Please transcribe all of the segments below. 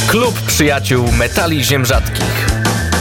Klub Przyjaciół Metali Ziem Rzadkich.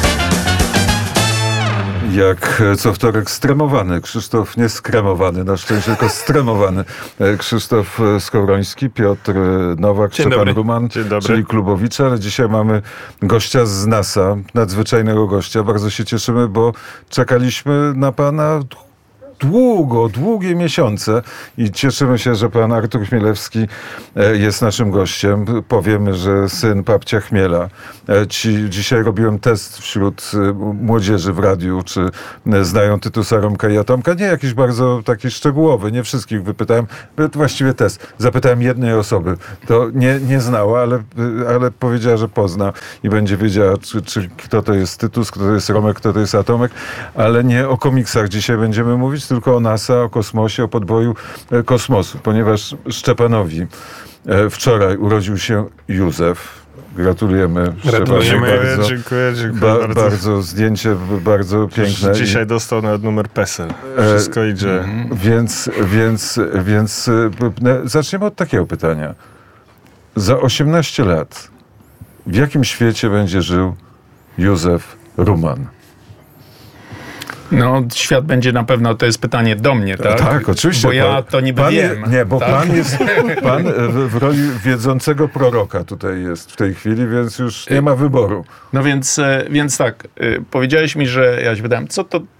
Jak co wtorek stremowany, Krzysztof nie skremowany, na szczęście tylko stremowany. Krzysztof Skowroński, Piotr Nowak, Szczepan Ruman, czyli klubowicze, ale dzisiaj mamy gościa z NASA, nadzwyczajnego gościa. Bardzo się cieszymy, bo czekaliśmy na pana długie miesiące i cieszymy się, że pan Artur Chmielewski jest naszym gościem. Powiemy, że syn papcia Chmiela. Dzisiaj robiłem test wśród młodzieży w radiu, czy znają Tytusa, Romka i Atomka. Nie jakiś bardzo taki szczegółowy, nie wszystkich wypytałem. Właściwie test. Zapytałem jednej osoby. To nie znała, ale powiedziała, że pozna i będzie wiedziała, czy kto to jest Tytus, kto to jest Romek, kto to jest Atomek, ale nie o komiksach dzisiaj będziemy mówić, tylko o NASA, o kosmosie, o podboju kosmosu, ponieważ Szczepanowi wczoraj urodził się Józef. Gratulujemy bardzo. Dziękuję bardzo. Zdjęcie bardzo piękne. Dzisiaj dostał nawet numer PESEL. Wszystko idzie. Więc zaczniemy od takiego pytania. Za 18 lat w jakim świecie będzie żył Józef Ruman? No, świat będzie na pewno, to jest pytanie do mnie, tak? Tak, oczywiście. Bo ja to niby wiem. Bo tak? pan w roli wiedzącego proroka tutaj jest w tej chwili, więc już nie ma wyboru. No więc tak, powiedziałeś mi, że ja się pytałem,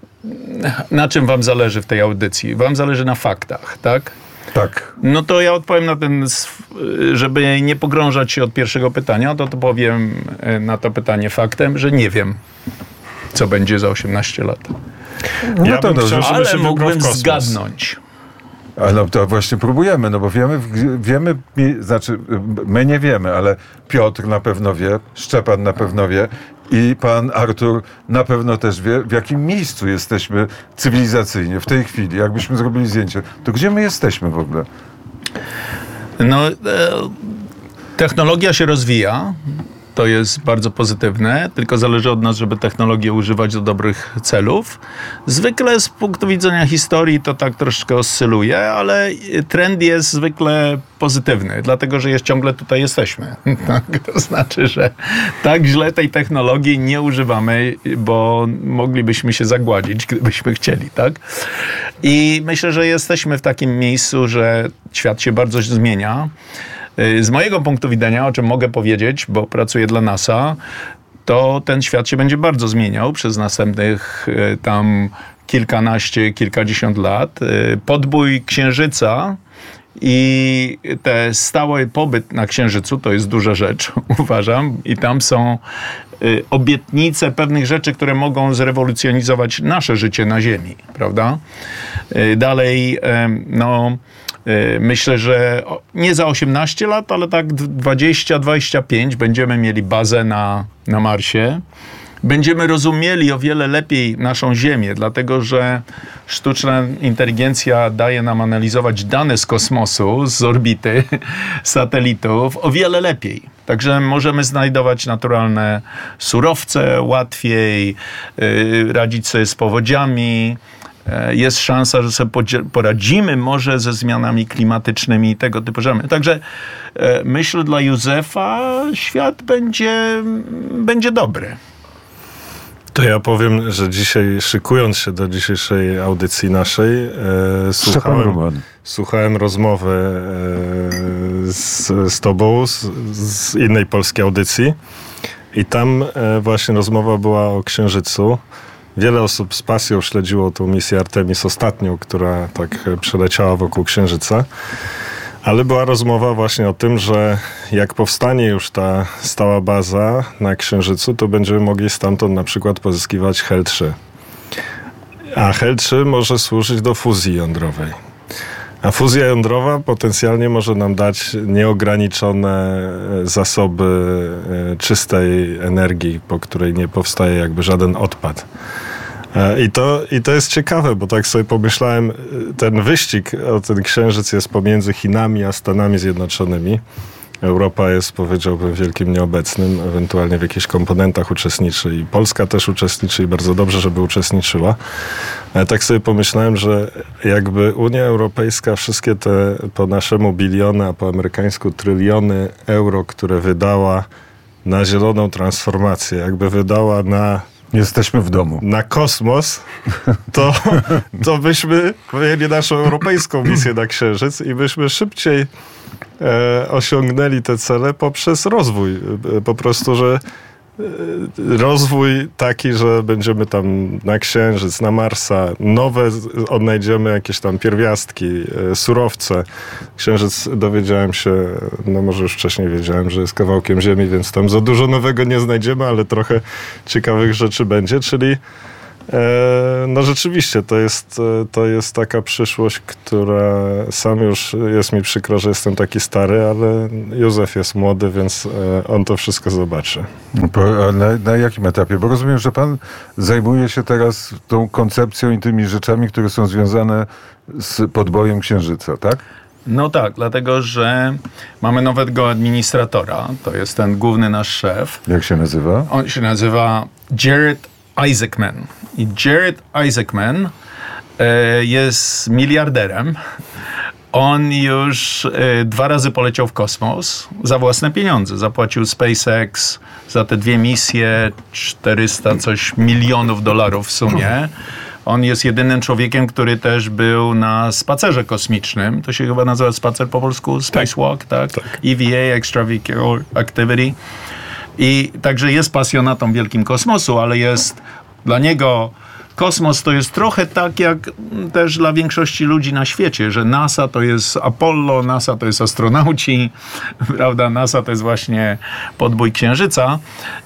na czym wam zależy w tej audycji? Wam zależy na faktach, tak? Tak. No to ja odpowiem na ten, żeby nie pogrążać się od pierwszego pytania, to powiem na to pytanie faktem, że nie wiem, co będzie za 18 lat. Ja bym chciał, ale mógłbym zgadnąć. Ale to właśnie próbujemy, no bo wiemy, znaczy my nie wiemy, ale Piotr na pewno wie, Szczepan na pewno wie i pan Artur na pewno też wie, w jakim miejscu jesteśmy cywilizacyjnie w tej chwili. Jakbyśmy zrobili zdjęcie, to gdzie my jesteśmy w ogóle? No, technologia się rozwija. To jest bardzo pozytywne, tylko zależy od nas, żeby technologię używać do dobrych celów. Zwykle z punktu widzenia historii to tak troszeczkę oscyluje, ale trend jest zwykle pozytywny, dlatego że ciągle tutaj jesteśmy. To znaczy, że tak źle tej technologii nie używamy, bo moglibyśmy się zagładzić, gdybyśmy chcieli, tak? I myślę, że jesteśmy w takim miejscu, że świat się bardzo zmienia. Z mojego punktu widzenia, o czym mogę powiedzieć, bo pracuję dla NASA, to ten świat się będzie bardzo zmieniał przez następnych tam kilkadziesiąt lat. Podbój Księżyca i ten stały pobyt na Księżycu to jest duża rzecz, uważam. I tam są obietnice pewnych rzeczy, które mogą zrewolucjonizować nasze życie na Ziemi, prawda? Dalej, myślę, że nie za 18 lat, ale tak 20-25 będziemy mieli bazę na Marsie. Będziemy rozumieli o wiele lepiej naszą Ziemię, dlatego że sztuczna inteligencja daje nam analizować dane z kosmosu, z orbity satelitów o wiele lepiej. Także możemy znajdować naturalne surowce łatwiej, radzić sobie z powodziami. Jest szansa, że sobie poradzimy może ze zmianami klimatycznymi i tego typu rzeczy. Także myślę, dla Józefa świat będzie dobry. To ja powiem, że dzisiaj, szykując się do dzisiejszej audycji naszej, słuchałem rozmowy z tobą z innej polskiej audycji i tam właśnie rozmowa była o Księżycu. Wiele osób z pasją śledziło tą misję Artemis ostatnią, która tak przeleciała wokół Księżyca. Ale była rozmowa właśnie o tym, że jak powstanie już ta stała baza na Księżycu, to będziemy mogli stamtąd na przykład pozyskiwać Hel-3. A Hel-3 może służyć do fuzji jądrowej. A fuzja jądrowa potencjalnie może nam dać nieograniczone zasoby czystej energii, po której nie powstaje jakby żaden odpad. I to jest ciekawe, bo tak sobie pomyślałem, ten wyścig o ten Księżyc jest pomiędzy Chinami a Stanami Zjednoczonymi. Europa jest, powiedziałbym, wielkim nieobecnym, ewentualnie w jakichś komponentach uczestniczy i Polska też uczestniczy i bardzo dobrze, żeby uczestniczyła. Ale tak sobie pomyślałem, że jakby Unia Europejska wszystkie te po naszemu biliony, a po amerykańsku tryliony euro, które wydała na zieloną transformację, jakby wydała na... Jesteśmy w domu. Na kosmos, to byśmy mieli naszą europejską misję na Księżyc i byśmy szybciej osiągnęli te cele poprzez rozwój. Po prostu, że rozwój taki, że będziemy tam na Księżyc, na Marsa, nowe odnajdziemy jakieś tam pierwiastki, surowce. Księżyc, dowiedziałem się, no może już wcześniej wiedziałem, że jest kawałkiem Ziemi, więc tam za dużo nowego nie znajdziemy, ale trochę ciekawych rzeczy będzie, czyli no rzeczywiście, to jest taka przyszłość, która sam już jest mi przykro, że jestem taki stary, ale Józef jest młody, więc on to wszystko zobaczy. Na jakim etapie? Bo rozumiem, że pan zajmuje się teraz tą koncepcją i tymi rzeczami, które są związane z podbojem Księżyca, tak? No tak, dlatego, że mamy nowego administratora, to jest ten główny nasz szef. Jak się nazywa? On się nazywa Jared Isaacman. I Jared Isaacman jest miliarderem. On już 2 razy poleciał w kosmos za własne pieniądze. Zapłacił SpaceX za te 2 misje 400 coś milionów $, w sumie. On jest jedynym człowiekiem, który też był na spacerze kosmicznym. To się chyba nazywa spacer po polsku? Spacewalk, tak? EVA, Extravehicular Activity. I także jest pasjonatą wielkim kosmosu, ale jest dla niego kosmos to jest trochę tak jak też dla większości ludzi na świecie, że NASA to jest Apollo, NASA to jest astronauci, prawda? NASA to jest właśnie podbój Księżyca.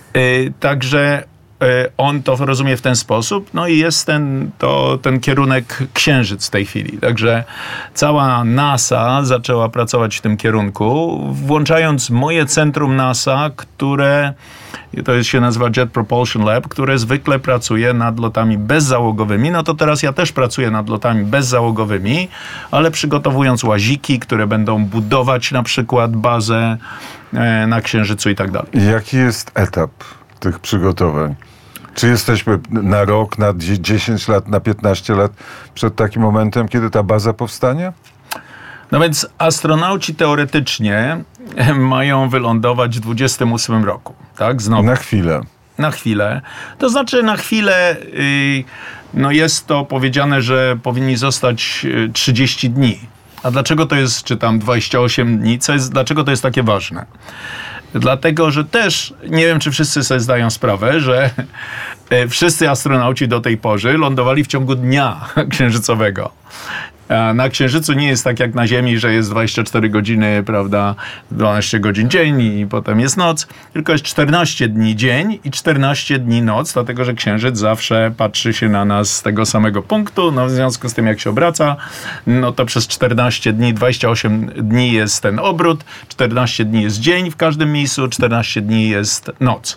Także on to rozumie w ten sposób, no i jest ten kierunek Księżyc w tej chwili. Także cała NASA zaczęła pracować w tym kierunku, włączając moje centrum NASA, które to się nazywa Jet Propulsion Lab, które zwykle pracuje nad lotami bezzałogowymi. No to teraz ja też pracuję nad lotami bezzałogowymi, ale przygotowując łaziki, które będą budować na przykład bazę na Księżycu i tak dalej. Jaki jest etap tych przygotowań? Czy jesteśmy na rok, na 10 lat, na 15 lat przed takim momentem, kiedy ta baza powstanie? No więc astronauci teoretycznie mają wylądować w 28 roku, tak? Znowu. Na chwilę. Na chwilę. To znaczy na chwilę, no jest to powiedziane, że powinni zostać 30 dni. A dlaczego to jest, czy tam 28 dni? Dlaczego to jest takie ważne? Dlatego, że też, nie wiem, czy wszyscy sobie zdają sprawę, że wszyscy astronauci do tej pory lądowali w ciągu dnia księżycowego. Na Księżycu nie jest tak jak na Ziemi, że jest 24 godziny, prawda, 12 godzin dzień i potem jest noc, tylko jest 14 dni dzień i 14 dni noc, dlatego że Księżyc zawsze patrzy się na nas z tego samego punktu, no w związku z tym jak się obraca, no to przez 14 dni, 28 dni jest ten obrót, 14 dni jest dzień w każdym miejscu, 14 dni jest noc.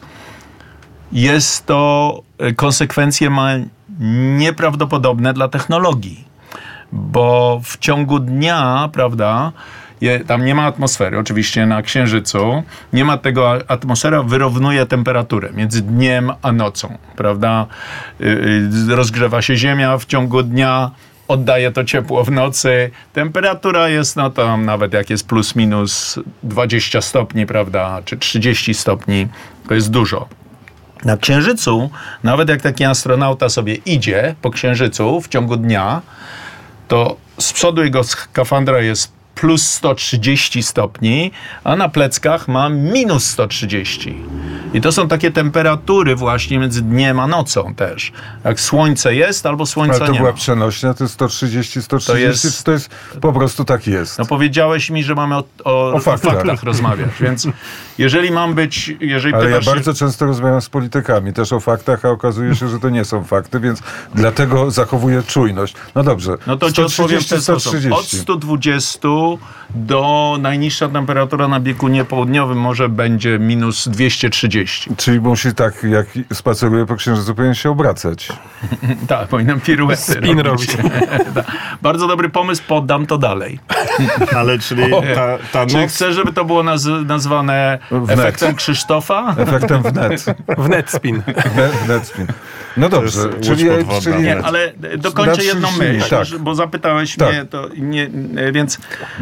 Jest to, konsekwencje ma nieprawdopodobne dla technologii. Bo w ciągu dnia, prawda, tam nie ma atmosfery, oczywiście na Księżycu, nie ma tego, atmosfera wyrównuje temperaturę między dniem a nocą, prawda, rozgrzewa się Ziemia w ciągu dnia, oddaje to ciepło w nocy, temperatura jest, no tam nawet jak jest plus minus 20 stopni, prawda, czy 30 stopni, to jest dużo. Na Księżycu, nawet jak taki astronauta sobie idzie po Księżycu w ciągu dnia, to z przodu jego skafandra jest plus 130 stopni, a na pleckach ma minus 130. I to są takie temperatury właśnie między dniem a nocą też. Jak słońce jest, albo słońca nie ma. Ale to była przenośnia, to jest 130, 130, czy to jest po prostu tak jest? No powiedziałeś mi, że mamy o faktach rozmawiać, więc jeżeli mam być... Ale ja bardzo często rozmawiam z politykami też o faktach, a okazuje się, że to nie są fakty, więc dlatego zachowuję czujność. No dobrze, no to 130, 130. Od 120 do najniższa temperatura na biegunie południowym może będzie minus 230. Czyli musi tak, jak spaceruje po Księżycu, powinien się obracać. Tak, powinienem piruety spin robić. Bardzo dobry pomysł, poddam to dalej. Ale czyli ta noc... Czy chcesz, żeby to było nazwane efektem Krzysztofa? Efektem wnet. Wnet spin. Wnet spin. No dobrze. Czyli nie, ale dokończę jedną myśl, tak. bo zapytałeś mnie, to nie, więc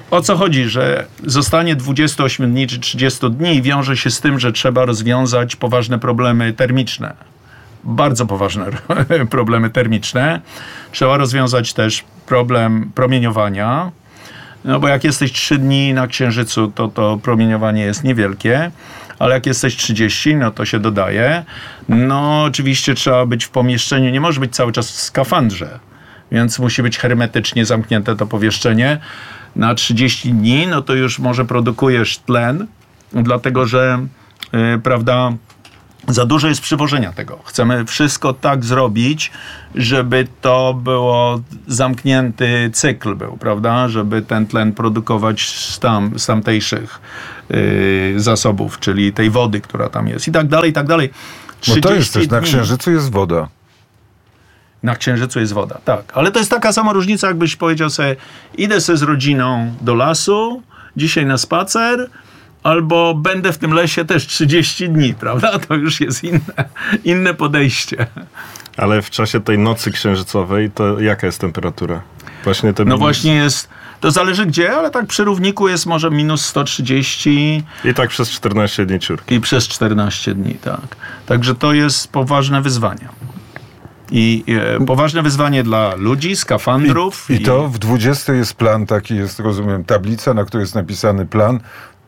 O co chodzi, że zostanie 28 dni czy 30 dni wiąże się z tym, że trzeba rozwiązać poważne problemy termiczne. Bardzo poważne problemy termiczne. Trzeba rozwiązać też problem promieniowania. No bo jak jesteś 3 dni na Księżycu, to promieniowanie jest niewielkie, ale jak jesteś 30, no to się dodaje. No oczywiście trzeba być w pomieszczeniu, nie może być cały czas w skafandrze, więc musi być hermetycznie zamknięte to pomieszczenie. Na 30 dni, no to już może produkujesz tlen, dlatego że, prawda, za dużo jest przywożenia tego. Chcemy wszystko tak zrobić, żeby to było zamknięty cykl był, prawda? Żeby ten tlen produkować z tamtejszych zasobów, czyli tej wody, która tam jest i tak dalej, i tak dalej. Bo to jest też, na Księżycu jest woda. Na Księżycu jest woda, tak. Ale to jest taka sama różnica, jakbyś powiedział sobie, idę sobie z rodziną do lasu, dzisiaj na spacer, albo będę w tym lesie też 30 dni, prawda? To już jest inne podejście. Ale w czasie tej nocy księżycowej, to jaka jest temperatura? Właśnie no właśnie jest, to zależy gdzie, ale tak przy równiku jest może minus 130. I tak przez 14 dni ciurki. I przez 14 dni, tak. Także to jest poważne wyzwanie. I poważne wyzwanie dla ludzi, skafandrów. I to w 20 jest plan, taki jest, rozumiem, tablica, na której jest napisany plan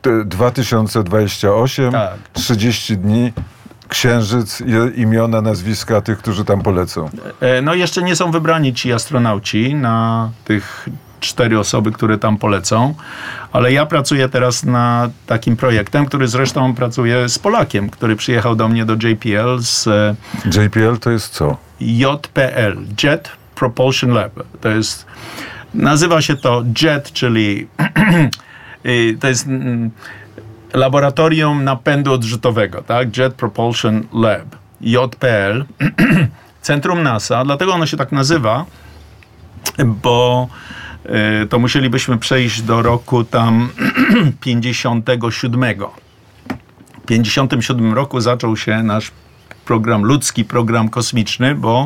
2028, tak. 30 dni, Księżyc, imiona, nazwiska tych, którzy tam polecą. No jeszcze nie są wybrani ci astronauci na tych 4 osoby, które tam polecą, ale ja pracuję teraz nad takim projektem, który zresztą pracuje z Polakiem, który przyjechał do mnie do JPL z... JPL to jest co? JPL, Jet Propulsion Lab. To jest, nazywa się to JET, czyli to jest laboratorium napędu odrzutowego, tak? Jet Propulsion Lab, JPL, centrum NASA, dlatego ono się tak nazywa, bo to musielibyśmy przejść do roku tam 57. W 57 roku zaczął się nasz program ludzki, program kosmiczny, bo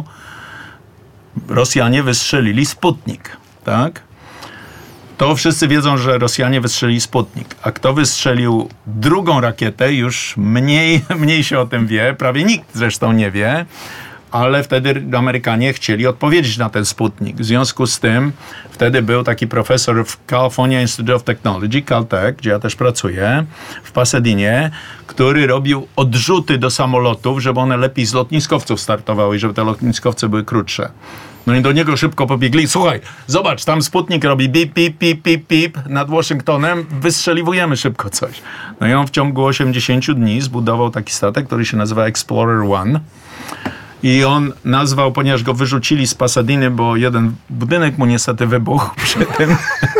Rosjanie wystrzelili Sputnik, tak? To wszyscy wiedzą, że Rosjanie wystrzelili Sputnik. A kto wystrzelił drugą rakietę, już mniej się o tym wie, prawie nikt zresztą nie wie, ale wtedy Amerykanie chcieli odpowiedzieć na ten Sputnik. W związku z tym wtedy był taki profesor w California Institute of Technology, Caltech, gdzie ja też pracuję, w Pasadeenie, który robił odrzuty do samolotów, żeby one lepiej z lotniskowców startowały i żeby te lotniskowce były krótsze. No i do niego szybko pobiegli. Słuchaj, zobacz, tam Sputnik robi bip, bip, bip, bip, bip nad Waszyngtonem, wystrzeliwujemy szybko coś. No i on w ciągu 80 dni zbudował taki statek, który się nazywa Explorer One. I on nazwał, ponieważ go wyrzucili z Pasadeny, bo jeden budynek mu niestety wybuchł przy tym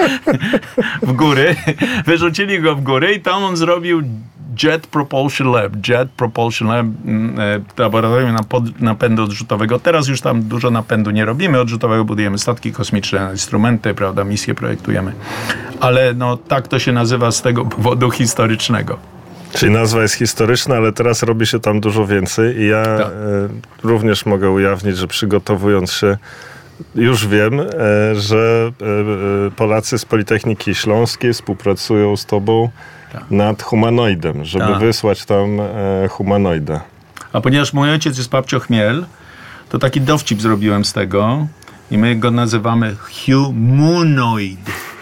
w góry. Wyrzucili go w góry i tam on zrobił Jet Propulsion Lab. Jet Propulsion Lab, laboratorium napędu odrzutowego. Teraz już tam dużo napędu nie robimy odrzutowego, budujemy statki kosmiczne, instrumenty, prawda, misje projektujemy. Ale no tak to się nazywa z tego powodu historycznego. Czyli nazwa jest historyczna, ale teraz robi się tam dużo więcej i ja również mogę ujawnić, że przygotowując się już wiem, że Polacy z Politechniki Śląskiej współpracują z tobą nad humanoidem, żeby wysłać tam humanoida. A ponieważ mój ojciec jest Papcio Chmiel, to taki dowcip zrobiłem z tego i my go nazywamy humanoid.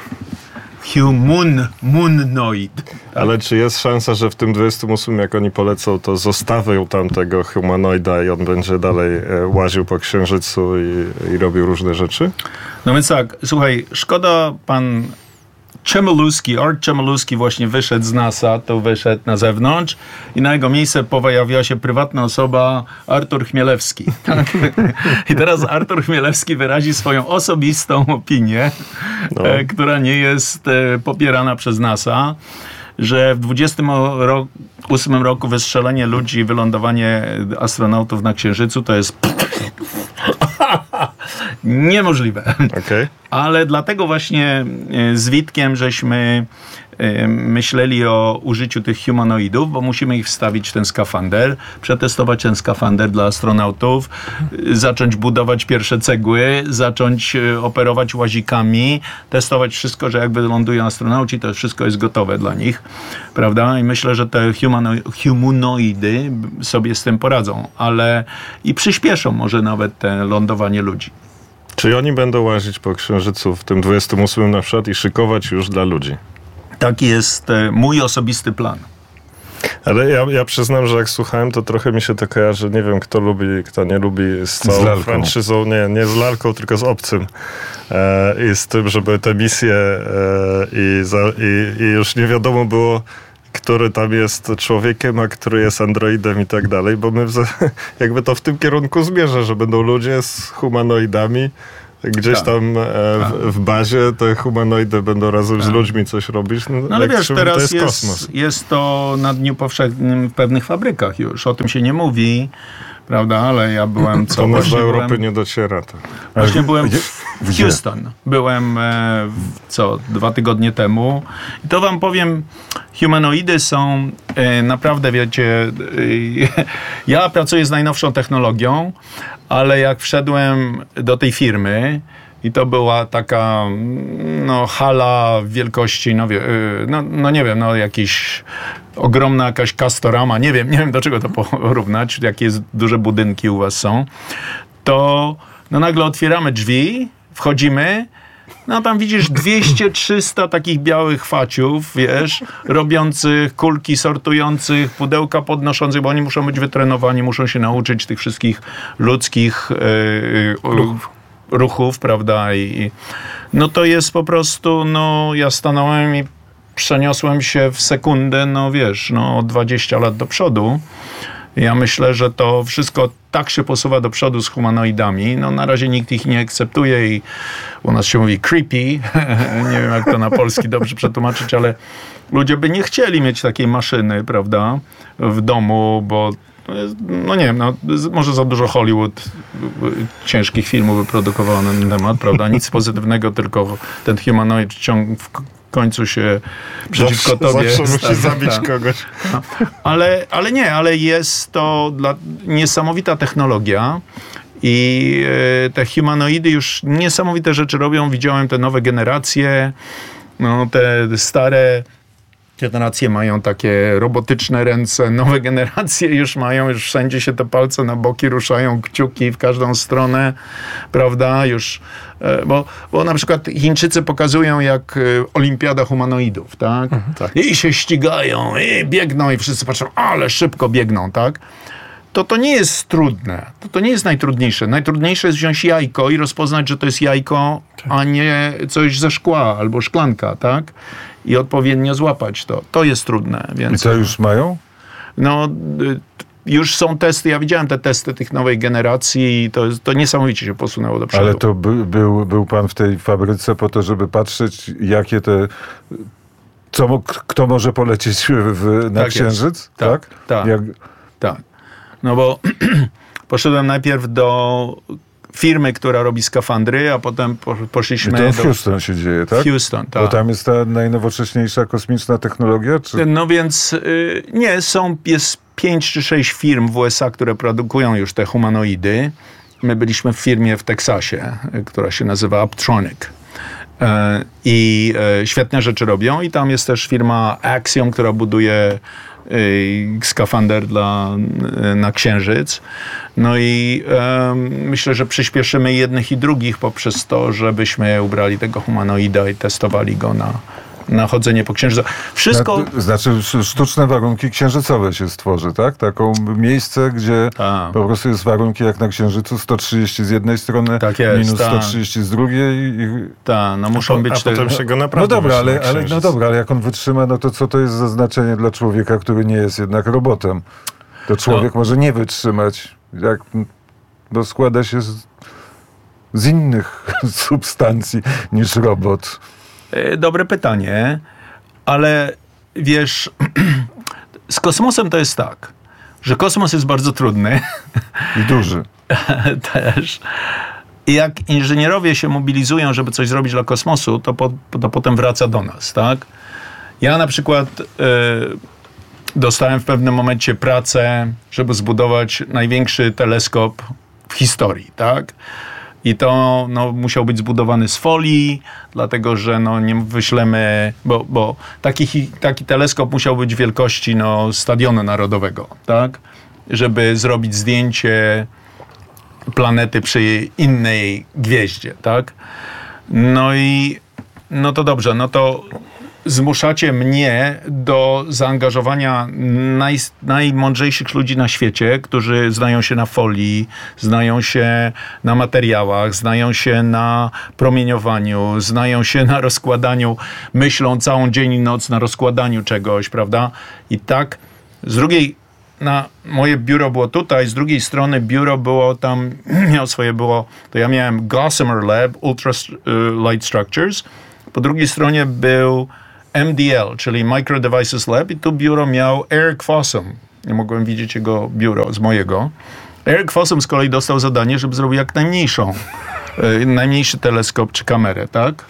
Humanoid. Tak? Ale czy jest szansa, że w tym 28, jak oni polecą, to zostawią tam tego humanoida i on będzie dalej łaził po Księżycu i robił różne rzeczy? No więc tak, słuchaj, szkoda, pan Art Chmielewski właśnie wyszedł z NASA, to wyszedł na zewnątrz i na jego miejsce pojawiła się prywatna osoba Artur Chmielewski. Tak? I teraz Artur Chmielewski wyrazi swoją osobistą opinię, która nie jest popierana przez NASA, że w 28 roku wystrzelenie ludzi i wylądowanie astronautów na Księżycu to jest niemożliwe. Okay. Ale dlatego właśnie z Witkiem żeśmy myśleli o użyciu tych humanoidów, bo musimy ich wstawić w ten skafander, przetestować ten skafander dla astronautów, zacząć budować pierwsze cegły, zacząć operować łazikami, testować wszystko, że jak wylądują astronauci, to wszystko jest gotowe dla nich, prawda? I myślę, że te humanoidy sobie z tym poradzą, ale i przyspieszą może nawet te lądowanie ludzi. Czy oni będą łazić po Księżycu w tym 28 na przykład i szykować już dla ludzi? Taki jest mój osobisty plan. Ale ja przyznam, że jak słuchałem, to trochę mi się to kojarzy, nie wiem kto lubi, kto nie lubi, z całą franczyzą, nie z lalką, tylko z obcym. I z tym, żeby te misje i już nie wiadomo było, który tam jest człowiekiem, a który jest androidem i tak dalej, bo my jakby to w tym kierunku zmierza, że będą ludzie z humanoidami, gdzieś tam w bazie te humanoidy będą razem z ludźmi coś robić. No ale wiesz, teraz to jest kosmos. Jest to na dniu powszechnym w pewnych fabrykach już. O tym się nie mówi, prawda? Ale ja byłem... To do Europy nie dociera. To. Właśnie byłem w Houston. Byłem 2 tygodnie temu. I to wam powiem, humanoidy są naprawdę, wiecie... Ja pracuję z najnowszą technologią, ale jak wszedłem do tej firmy i to była taka hala wielkości, nie wiem, jakiś ogromna jakaś Castorama, nie wiem do czego to porównać, jakie duże budynki u was są, to nagle otwieramy drzwi, wchodzimy, tam widzisz 200-300 takich białych faciów, wiesz, robiących kulki, sortujących, pudełka podnoszących, bo oni muszą być wytrenowani, muszą się nauczyć tych wszystkich ludzkich ruchów, prawda? I to jest po prostu, ja stanąłem i przeniosłem się w sekundę, 20 lat do przodu. Ja myślę, że to wszystko tak się posuwa do przodu z humanoidami. Na razie nikt ich nie akceptuje i u nas się mówi creepy. Nie wiem, jak to na polski dobrze przetłumaczyć, ale ludzie by nie chcieli mieć takiej maszyny, prawda, w domu, bo nie wiem, może za dużo Hollywood ciężkich filmów wyprodukowano na ten temat, prawda? Nic pozytywnego, tylko ten humanoid w końcu się przeciwko tobie... Zawsze musi zabić kogoś. Ale jest to niesamowita technologia i te humanoidy już niesamowite rzeczy robią. Widziałem te nowe generacje, te stare generacje mają takie robotyczne ręce, nowe generacje już wszędzie się te palce na boki ruszają, kciuki w każdą stronę, prawda, już, bo na przykład Chińczycy pokazują jak olimpiada humanoidów, tak? Tak. I się ścigają, i biegną i wszyscy patrzą, ale szybko biegną, tak? To nie jest trudne. To nie jest najtrudniejsze. Najtrudniejsze jest wziąć jajko i rozpoznać, że to jest jajko, a nie coś ze szkła albo szklanka, tak? I odpowiednio złapać to. To jest trudne. Więc... I to już mają? Już są testy. Ja widziałem te testy tych nowej generacji i to niesamowicie się posunęło do przodu. Ale to był pan w tej fabryce po to, żeby patrzeć, jakie te... Kto może polecieć na Księżyc? Tak. Tak. Bo poszedłem najpierw do firmy, która robi skafandry, a potem poszliśmy... I to w Houston się dzieje, tak? Houston, tak. Bo tam jest ta najnowocześniejsza kosmiczna technologia? Czy... Więc nie, jest 5 czy 6 firm w USA, które produkują już te humanoidy. My byliśmy w firmie w Teksasie, która się nazywa Aptronic. I świetne rzeczy robią. I tam jest też firma Axiom, która buduje skafander na Księżyc. I myślę, że przyspieszymy jednych i drugich poprzez to, żebyśmy ubrali tego humanoida i testowali go na chodzenie po Księżycu. Wszystko... Znaczy sztuczne warunki księżycowe się stworzy, tak? Taką miejsce, gdzie po prostu jest warunki jak na Księżycu, 130 z jednej strony, tak jest, minus 130 z drugiej. Muszą być... A potem się go naprawdę ale jak on wytrzyma, to co to jest za znaczenie dla człowieka, który nie jest jednak robotem? To człowiek może nie wytrzymać, bo składa się z innych substancji niż robot. Dobre pytanie, ale wiesz, z kosmosem to jest tak, że kosmos jest bardzo trudny. I duży. Też. I jak inżynierowie się mobilizują, żeby coś zrobić dla kosmosu, to potem wraca do nas, tak? Ja na przykład dostałem w pewnym momencie pracę, żeby zbudować największy teleskop w historii, tak? I to musiał być zbudowany z folii, dlatego że nie wyślemy, bo taki teleskop musiał być wielkości Stadionu Narodowego, tak? Żeby zrobić zdjęcie planety przy innej gwieździe, tak? No to dobrze, to zmuszacie mnie do zaangażowania najmądrzejszych ludzi na świecie, którzy znają się na folii, znają się na materiałach, znają się na promieniowaniu, znają się na rozkładaniu, myślą całą dzień i noc na rozkładaniu czegoś, prawda? I tak, moje biuro było tutaj, z drugiej strony biuro było tam, to ja miałem Gossamer Lab, Ultra Light Structures, po drugiej stronie był MDL, czyli Micro Devices Lab, i tu biuro miał Eric Fossum. Nie mogłem widzieć jego biuro z mojego. Eric Fossum z kolei dostał zadanie, żeby zrobił jak najmniejszy teleskop czy kamerę, tak?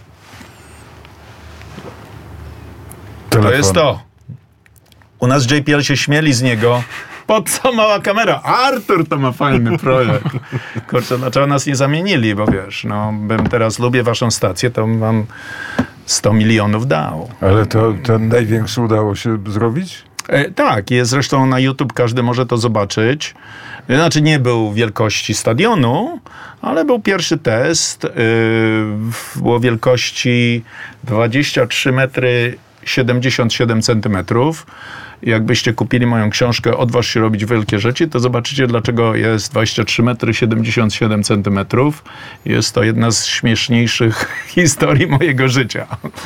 Telefon. To jest to. U nas JPL się śmieli z niego. Po co mała kamera? Artur to ma fajny projekt. Kurczę, dlaczego nas nie zamienili, bo wiesz, teraz lubię waszą stację, to wam 100 milionów dał. Ale to ten największy udało się zrobić? Tak, jest zresztą na YouTube, każdy może to zobaczyć. Znaczy nie był wielkości stadionu, ale był pierwszy test. Było wielkości 23 metry 77 centymetrów. Jakbyście kupili moją książkę Odważ się robić wielkie rzeczy, to zobaczycie, dlaczego jest 23 metry 77 centymetrów. Jest to jedna z śmieszniejszych historii mojego życia.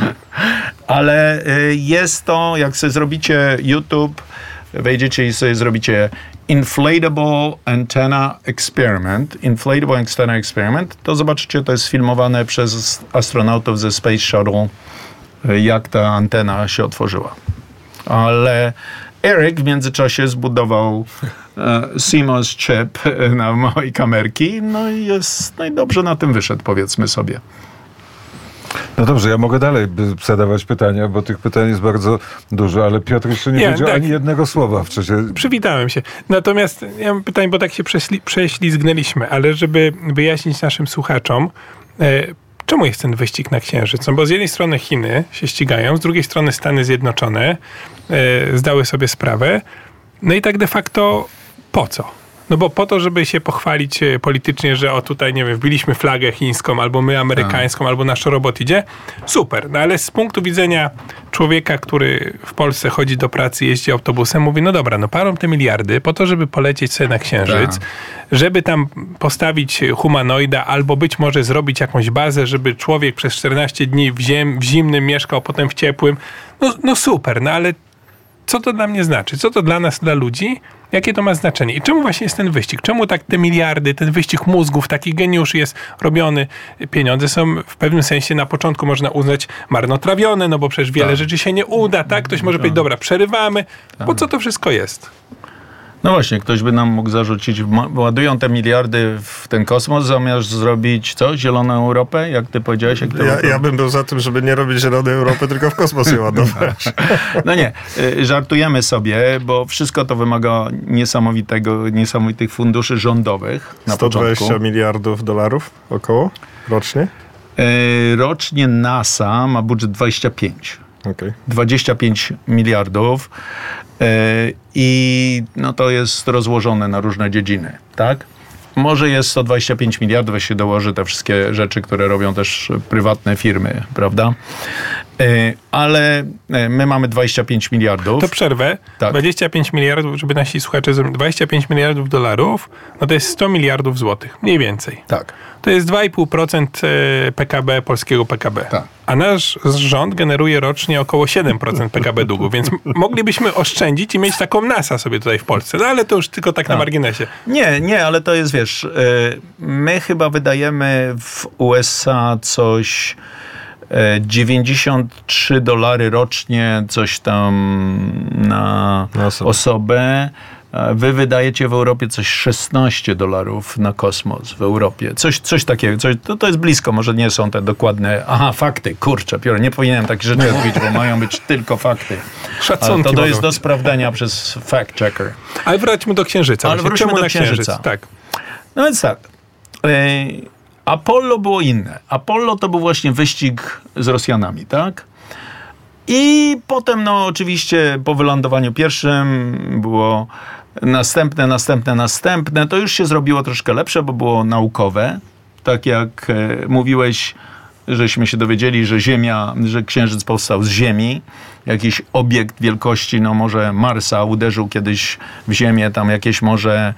Ale jest to, jak sobie zrobicie YouTube, wejdziecie i sobie zrobicie Inflatable Antenna Experiment, to zobaczycie, to jest filmowane przez astronautów ze Space Shuttle, jak ta antena się otworzyła. Ale Eric w międzyczasie zbudował CMOS chip na mojej kamerki, i dobrze na tym wyszedł, powiedzmy sobie. No dobrze, ja mogę dalej zadawać pytania, bo tych pytań jest bardzo dużo, ale Piotr jeszcze nie powiedział ani jednego słowa w czasie. Przywitałem się. Natomiast ja mam pytanie, bo tak się prześlizgnęliśmy, ale żeby wyjaśnić naszym słuchaczom, czemu jest ten wyścig na Księżyc? Bo z jednej strony Chiny się ścigają, z drugiej strony Stany Zjednoczone zdały sobie sprawę. No i tak de facto po co? No bo po to, żeby się pochwalić politycznie, że tutaj, nie wiem, wbiliśmy flagę chińską, albo my amerykańską, albo nasz robot idzie. Super. No ale z punktu widzenia człowieka, który w Polsce chodzi do pracy, jeździ autobusem, mówi, no dobra, palą te miliardy po to, żeby polecieć sobie na Księżyc, żeby tam postawić humanoida, albo być może zrobić jakąś bazę, żeby człowiek przez 14 dni w zimnym mieszkał, potem w ciepłym. No super, no ale co to dla mnie znaczy? Co to dla nas, dla ludzi? Jakie to ma znaczenie? I czemu właśnie jest ten wyścig? Czemu tak te miliardy, ten wyścig mózgów, taki geniusz jest robiony? Pieniądze są w pewnym sensie na początku można uznać marnotrawione, no bo przecież wiele rzeczy się nie uda, tak? Ktoś może powiedzieć, dobra, przerywamy. Po co to wszystko jest? No właśnie, ktoś by nam mógł zarzucić, ładują te miliardy w ten kosmos, zamiast zrobić co? Zieloną Europę? Jak ty powiedziałeś? Ja bym był za tym, żeby nie robić Zielonej Europy, tylko w kosmos je ładować. No nie, żartujemy sobie, bo wszystko to wymaga niesamowitych funduszy rządowych na 120 początku. miliardów dolarów około rocznie? Rocznie NASA ma budżet 25. Okay. 25 miliardów i to jest rozłożone na różne dziedziny, tak? Może jest 125 miliardów, jeśli się dołoży te wszystkie rzeczy, które robią też prywatne firmy, prawda? Ale my mamy 25 miliardów. To przerwę. Tak. 25 miliardów, żeby nasi słuchacze zrobili, 25 miliardów dolarów, to jest 100 miliardów złotych, mniej więcej. Tak. To jest 2,5% PKB, polskiego PKB. Tak. A nasz rząd generuje rocznie około 7% PKB długu, więc moglibyśmy oszczędzić i mieć taką NASA sobie tutaj w Polsce. No ale to już tylko tak na marginesie. Nie, ale to jest, wiesz, my chyba wydajemy w USA coś $93 rocznie, coś tam na osobę. Wy wydajecie w Europie coś $16 na kosmos w Europie. Coś takiego. To jest blisko. Może nie są te dokładne... fakty. Kurczę, Piotr, nie powinienem takich rzeczy mówić, bo mają być tylko fakty. Szacunki to jest do sprawdzenia przez fact checker. Ale wróćmy do Księżyca. Ale wróćmy do Księżyca. Tak. No więc tak. Apollo było inne. Apollo to był właśnie wyścig z Rosjanami, tak? I potem, oczywiście po wylądowaniu pierwszym było następne. To już się zrobiło troszkę lepsze, bo było naukowe. Tak jak mówiłeś, żeśmy się dowiedzieli, że Księżyc powstał z Ziemi. Jakiś obiekt wielkości, może Marsa uderzył kiedyś w Ziemię, tam jakieś może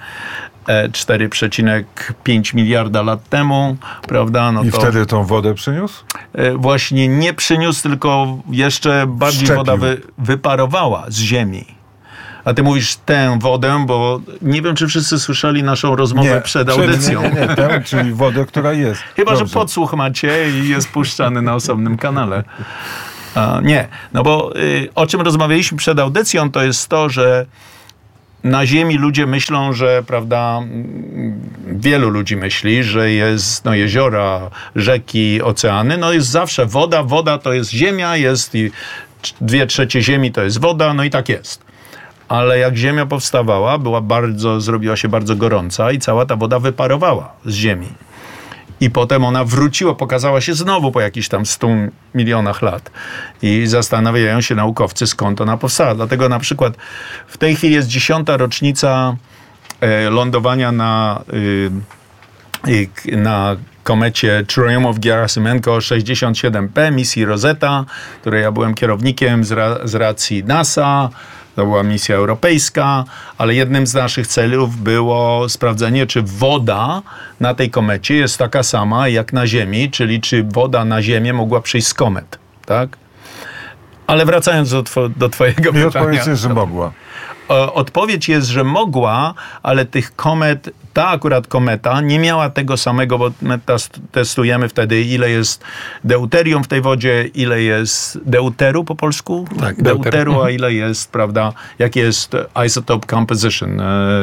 4,5 miliarda lat temu, prawda? I wtedy tą wodę przyniósł? Właśnie nie przyniósł, tylko jeszcze bardziej woda wyparowała z Ziemi. A ty mówisz tę wodę, bo nie wiem, czy wszyscy słyszeli naszą rozmowę przed audycją. Nie, tę, czyli wodę, która jest. Chyba, że podsłuch macie i jest puszczany na osobnym kanale. Nie, bo o czym rozmawialiśmy przed audycją, to jest to, że na Ziemi ludzie myślą, że, prawda, wielu ludzi myśli, że jest jeziora, rzeki, oceany. Jest zawsze woda. Woda to jest ziemia, jest i 2/3 ziemi to jest woda, i tak jest. Ale jak Ziemia powstawała, zrobiła się bardzo gorąca i cała ta woda wyparowała z Ziemi. I potem ona wróciła, pokazała się znowu po jakichś tam 100 milionach lat. I zastanawiają się naukowcy, skąd ona powstała. Dlatego na przykład w tej chwili jest 10. rocznica lądowania na komecie Churyumov-Gerasimenko 67P misji Rosetta, której ja byłem kierownikiem z racji NASA. To była misja europejska, ale jednym z naszych celów było sprawdzenie, czy woda na tej komecie jest taka sama jak na Ziemi, czyli czy woda na Ziemię mogła przyjść z komet, tak? Ale wracając do twojego pytania. I odpowiedź jest, że mogła. Odpowiedź jest, że mogła, ale tych komet, ta akurat kometa nie miała tego samego, bo my testujemy wtedy, ile jest deuterium w tej wodzie, ile jest deuteru po polsku? Tak, deuteru, a ile jest, prawda, jaki jest isotope composition,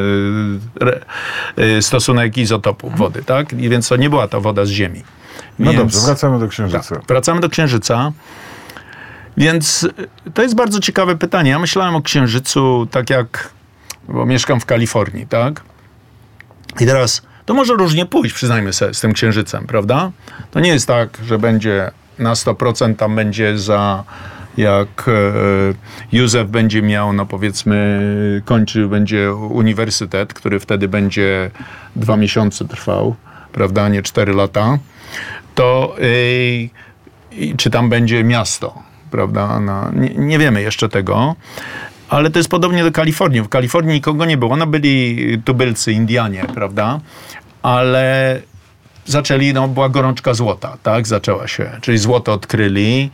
stosunek izotopu wody, tak? I więc to nie była ta woda z Ziemi. Dobrze, wracamy do Księżyca. Tak, wracamy do Księżyca. Więc to jest bardzo ciekawe pytanie. Ja myślałem o Księżycu bo mieszkam w Kalifornii, tak? I teraz, to może różnie pójść, przyznajmy sobie, z tym Księżycem, prawda? To nie jest tak, że będzie na 100% tam będzie jak Józef będzie miał, powiedzmy, będzie uniwersytet, który wtedy będzie 2 miesiące trwał, prawda, nie 4 lata, to czy tam będzie miasto, prawda? Nie wiemy jeszcze tego, ale to jest podobnie do Kalifornii. W Kalifornii nikogo nie było. Byli tubylcy, Indianie, prawda? Ale zaczęli, była gorączka złota, tak? Zaczęła się. Czyli złoto odkryli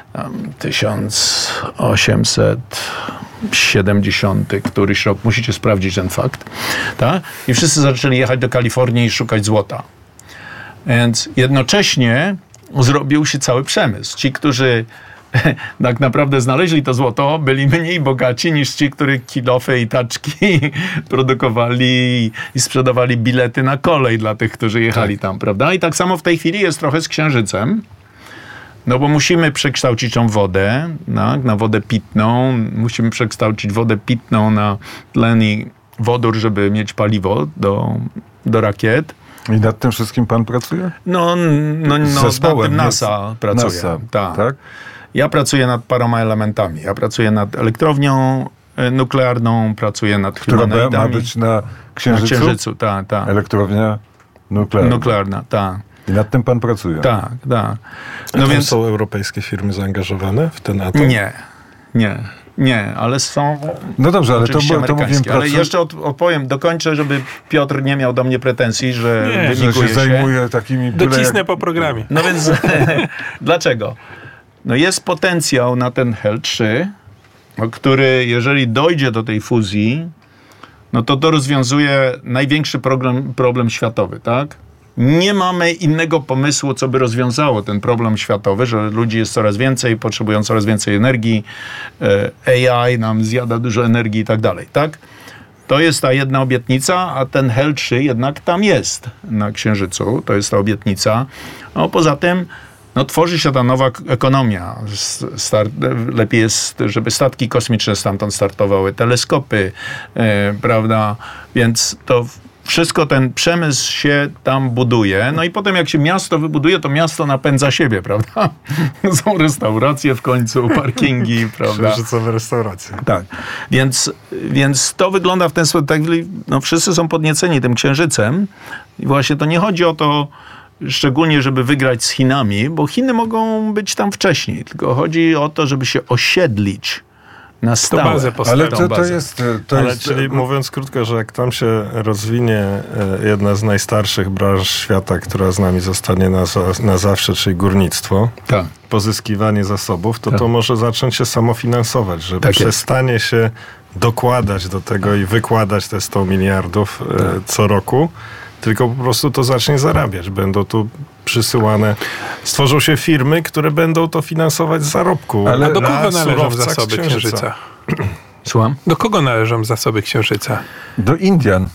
1870 któryś rok. Musicie sprawdzić ten fakt, tak? I wszyscy zaczęli jechać do Kalifornii i szukać złota. Więc jednocześnie zrobił się cały przemysł. Ci, którzy tak naprawdę znaleźli to złoto, byli mniej bogaci niż ci, którzy kilofy i taczki produkowali i sprzedawali bilety na kolej dla tych, którzy jechali tam, prawda? I tak samo w tej chwili jest trochę z Księżycem, bo musimy przekształcić tą wodę na wodę pitną, musimy przekształcić wodę pitną na tlen i wodór, żeby mieć paliwo do rakiet. I nad tym wszystkim pan pracuje? Zespołem, nad tym NASA pracuje. NASA, tak? Ja pracuję nad paroma elementami. Ja pracuję nad elektrownią nuklearną, pracuję nad Która ma być na Księżycu? Na Księżycu, tak. Elektrownia nuklearna. Tak. I nad tym pan pracuje? Tak. Więc są europejskie firmy zaangażowane w ten atom? Nie, ale są. No dobrze, ale to mówiłem. Ale jeszcze dokończę, żeby Piotr nie miał do mnie pretensji, że wymiguje się zajmuje takimi. Docisnę po programie. No więc dlaczego? Jest potencjał na ten HEL-3, który, jeżeli dojdzie do tej fuzji, to rozwiązuje największy problem światowy, tak? Nie mamy innego pomysłu, co by rozwiązało ten problem światowy, że ludzi jest coraz więcej, potrzebują coraz więcej energii, AI nam zjada dużo energii i tak dalej, tak? to jest ta jedna obietnica, a ten Hel 3 jednak tam jest na Księżycu. To jest ta obietnica. No, poza tym tworzy się ta nowa ekonomia. Lepiej jest, żeby statki kosmiczne stamtąd startowały, teleskopy, prawda? Więc to wszystko, ten przemysł się tam buduje. No i potem jak się miasto wybuduje, to miasto napędza siebie, prawda? Są restauracje w końcu, parkingi, prawda? Księżycowe restauracje. Tak. Więc to wygląda w ten sposób. Tak, wszyscy są podnieceni tym Księżycem. I właśnie to nie chodzi o to, szczególnie, żeby wygrać z Chinami, bo Chiny mogą być tam wcześniej. Tylko chodzi o to, żeby się osiedlić na stałe. To bazę postawić. Ale to jest... Czyli mówiąc krótko, że jak tam się rozwinie jedna z najstarszych branż świata, która z nami zostanie na zawsze, czyli górnictwo, tak. Pozyskiwanie zasobów, to może zacząć się samofinansować, że tak przestanie się dokładać do tego i wykładać te 100 miliardów co roku, tylko po prostu to zacznie zarabiać. Będą tu przysyłane... Stworzą się firmy, które będą to finansować z zarobku. Ale do kogo należą zasoby Księżyca? Słucham? Do kogo należą zasoby Księżyca? Do Indian.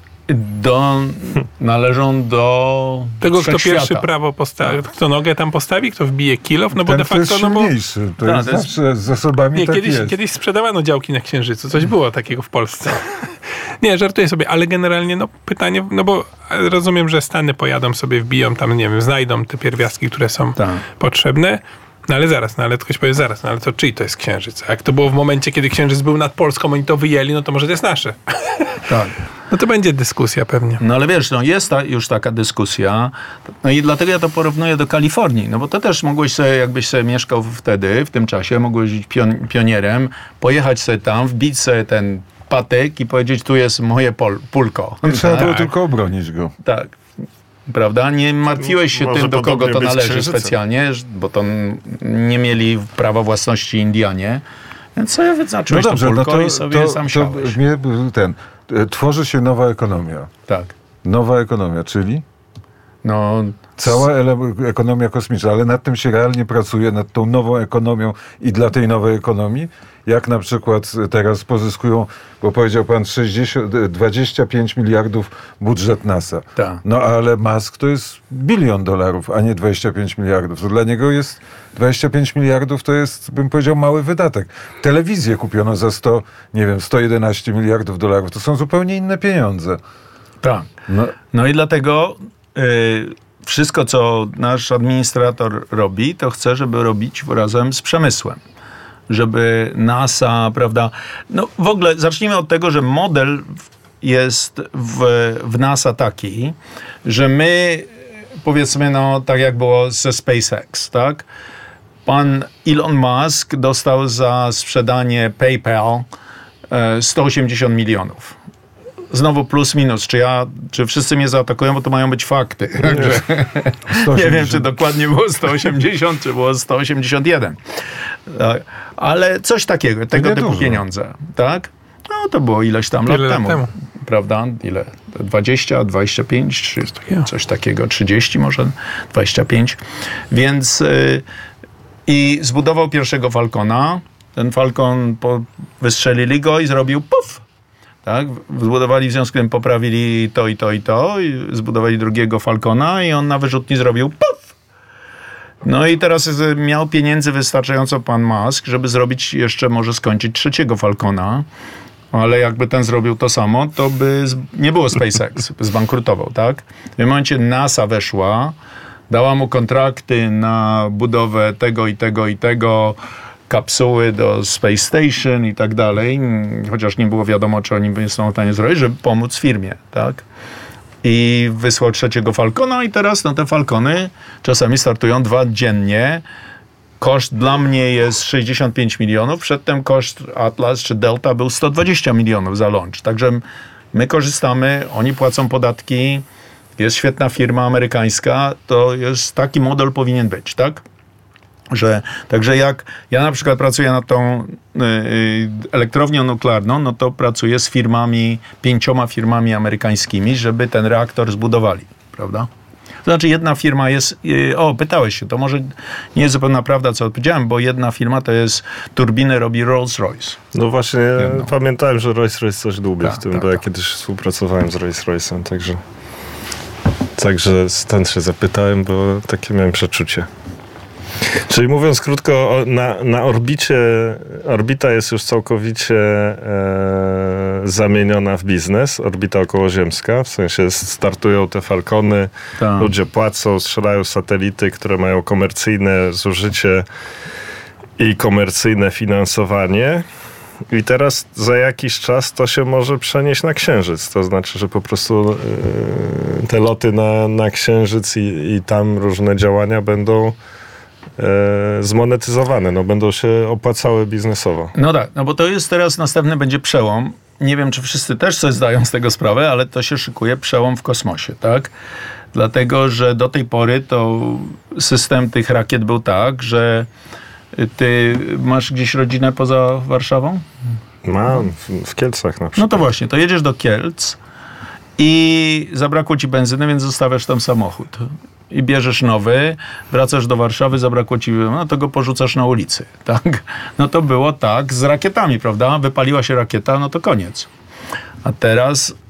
Należą do tego, kto pierwszy prawo postawi, kto nogę tam postawi, kto wbije kilof, bo de facto... To jest silniejszy. To jest zawsze z zasobami kiedyś sprzedawano działki na Księżycu. Coś było takiego w Polsce. Nie, żartuję sobie, ale generalnie pytanie, bo rozumiem, że Stany pojadą sobie, wbiją tam, nie wiem, znajdą te pierwiastki, które są potrzebne. No ale zaraz, ale ktoś powie zaraz, ale to czyj to jest Księżyc? A jak to było w momencie, kiedy Księżyc był nad Polską, oni to wyjęli, to może to jest nasze. Tak. No to będzie dyskusja pewnie. No ale wiesz, jest już taka dyskusja. No i dlatego ja to porównuję do Kalifornii. No bo to też mogłeś sobie, jakbyś sobie mieszkał wtedy, w tym czasie, mogłeś być pionierem, pojechać sobie tam, wbić sobie ten patyk i powiedzieć, tu jest moje pulko. Trzeba było tylko obronić go. Tak. Prawda? Nie martwiłeś się tym, do kogo to należy specjalnie, bo to nie mieli prawa własności Indianie. Więc sobie wyznaczyłeś to pulko i sobie sam siałeś. Tworzy się nowa ekonomia. Tak. Nowa ekonomia, czyli? Cała ekonomia kosmiczna, ale nad tym się realnie pracuje, nad tą nową ekonomią i dla tej nowej ekonomii, jak na przykład teraz pozyskują, bo powiedział pan 25 miliardów budżet NASA. Tak. No ale Musk to jest $1 bilion, a nie 25 miliardów. To dla niego jest 25 miliardów, to jest, bym powiedział, mały wydatek. Telewizję kupiono za 111 miliardów dolarów. To są zupełnie inne pieniądze. Tak. No i dlatego wszystko, co nasz administrator robi, to chce, żeby robić razem z przemysłem. Żeby NASA, prawda... w ogóle zacznijmy od tego, że model jest w NASA taki, że my, powiedzmy, tak jak było ze SpaceX, tak? Pan Elon Musk dostał za sprzedanie PayPal 180 milionów. Znowu plus minus. Czy wszyscy mnie zaatakują, bo to mają być fakty. Nie wiem, czy dokładnie było 180, czy było 181. Ale coś takiego, tego typu pieniądze. Tak? No to było ileś tam lat temu. Prawda? Ile? 20, 25, coś takiego. 30 może, 25. Więc i zbudował pierwszego Falcona. Ten Falcon wystrzelili go i zrobił puf! Tak? Zbudowali, w związku z tym poprawili to i to i to, i zbudowali drugiego Falcona i on na wyrzutni zrobił puf! No i teraz miał pieniędzy wystarczająco pan Musk, żeby zrobić jeszcze, może skończyć trzeciego Falcona, ale jakby ten zrobił to samo, to by nie było SpaceX, zbankrutował, tak? W tym momencie NASA weszła, dała mu kontrakty na budowę tego i tego i tego, kapsuły do Space Station i tak dalej, chociaż nie było wiadomo, czy oni są w stanie zrobić, żeby pomóc firmie, tak? I wysłał trzeciego Falcona i teraz te Falcony czasami startują 2 dziennie. Koszt dla mnie jest 65 milionów, przedtem koszt Atlas czy Delta był 120 milionów za launch. Także my korzystamy, oni płacą podatki, jest świetna firma amerykańska, to jest taki model powinien być, tak? Także jak ja na przykład pracuję nad tą elektrownią nuklearną, to pracuję z 5 firmami amerykańskimi, żeby ten reaktor zbudowali, prawda? To znaczy jedna firma jest, pytałeś się, to może nie jest zupełna prawda, co odpowiedziałem, bo jedna firma to jest, turbiny robi Rolls-Royce. No właśnie, pamiętałem, że Rolls-Royce coś dłubię w tym, bo ja kiedyś współpracowałem z Rolls-Royce'em, także stąd się zapytałem, bo takie miałem przeczucie. Czyli mówiąc krótko, na orbicie, orbita jest już całkowicie zamieniona w biznes, orbita okołoziemska, w sensie startują te Falcony, ludzie płacą, strzelają satelity, które mają komercyjne zużycie i komercyjne finansowanie. I teraz za jakiś czas to się może przenieść na Księżyc. To znaczy, że po prostu te loty na Księżyc i tam różne działania będą zmonetyzowane, będą się opłacały biznesowo. No tak, bo to jest teraz następny będzie przełom. Nie wiem, czy wszyscy też sobie zdają z tego sprawę, ale to się szykuje przełom w kosmosie, tak? Dlatego, że do tej pory to system tych rakiet był tak, że ty masz gdzieś rodzinę poza Warszawą? Mam, w Kielcach na przykład. No to właśnie, to jedziesz do Kielc i zabrakło ci benzyny, więc zostawiasz tam samochód. I bierzesz nowy, wracasz do Warszawy, zabrakło ci, to go porzucasz na ulicy, tak? No to było tak z rakietami, prawda? Wypaliła się rakieta, no to koniec. A teraz